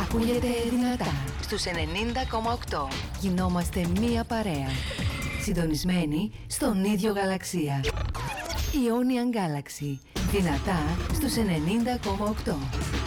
Ακούγεται δυνατά στους 90,8. Γινόμαστε μία παρέα. Συντονισμένοι στον ίδιο γαλαξία. Ionian Galaxy. Δυνατά στους 90,8.